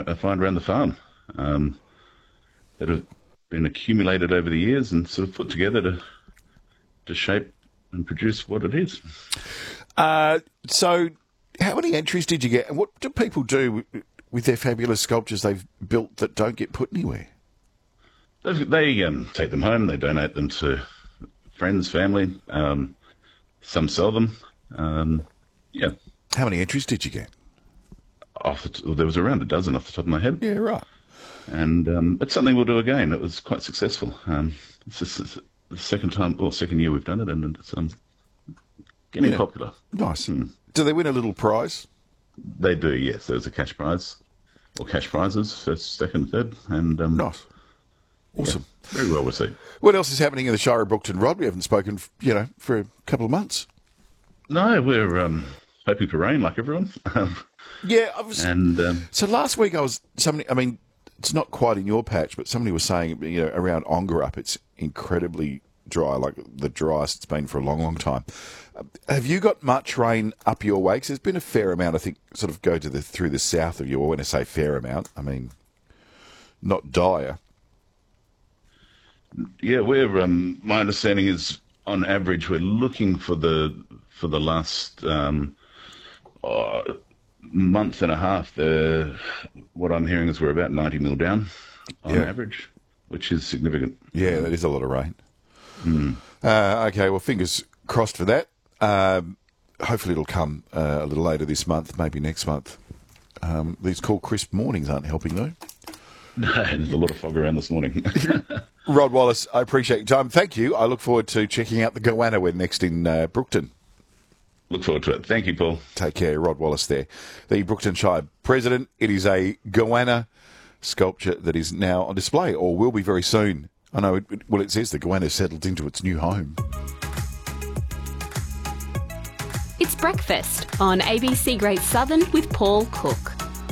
find around the farm that have been accumulated over the years and sort of put together to shape and produce what it is. So how many entries did you get? And what do people do with their fabulous sculptures they've built that don't get put anywhere? They take them home. They donate them to friends, family. Some sell them. Yeah. How many entries did you get? There was around a dozen off the top of my head. Yeah, right. And it's something we'll do again. It was quite successful. It's just the second year we've done it, and it's getting popular. Nice. Do they win a little prize? They do, yes. There's a cash prize, or cash prizes, first, second, third, and nice. Awesome. Yeah, very well received. What else is happening in the Shire of Brookton, Rod? We haven't spoken, for a couple of months. No, we're hoping for rain like everyone. Yeah, so last week it's not quite in your patch, but somebody was saying, around Ongerup, it's incredibly dry, like the driest it's been for a long, long time. Have you got much rain up your way? 'Cause there's been a fair amount, I think, sort of go through the south of you. Or when I say fair amount, I mean not dire. Yeah, we're. My understanding is, on average, we're looking for the last month and a half. What I'm hearing is we're about 90 mil down on average, which is significant. Yeah, that is a lot of rain. Okay, well, fingers crossed for that. Hopefully it'll come a little later this month, maybe next month. These cool, crisp mornings aren't helping, though. No, there's a lot of fog around this morning. Rod Wallace, I appreciate your time. Thank you. I look forward to checking out the goanna when next in Brookton. Look forward to it. Thank you, Paul. Take care. Rod Wallace there, the Brookton Shire President. It is a goanna sculpture that is now on display, or will be very soon. I know, it says the goanna settled into its new home. It's breakfast on ABC Great Southern with Paul Cook.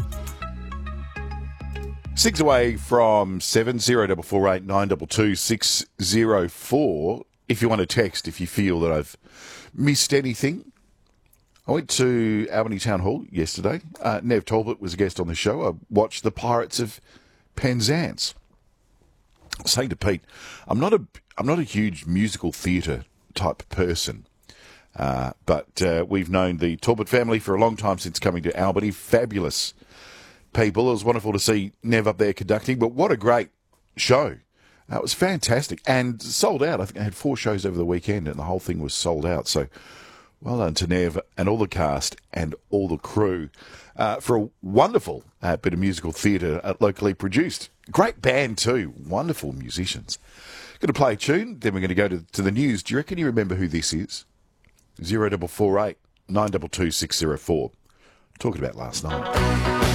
6 away from 7, 0448 922 604. If you want to text, if you feel that I've missed anything. I went to Albany Town Hall yesterday. Nev Talbot was a guest on the show. I watched the Pirates of Penzance. I was saying to Pete, I'm not a huge musical theatre type person, but we've known the Talbot family for a long time since coming to Albany. Fabulous people. It was wonderful to see Nev up there conducting, but what a great show. It was fantastic and sold out. I think I had 4 shows over the weekend and the whole thing was sold out. So well done to Nev and all the cast and all the crew for a wonderful bit of musical theatre locally produced. Great band too. Wonderful musicians. Going to play a tune, then we're going to go to the news. Do you reckon you remember who this is? 0448 922 604. Talking about last night.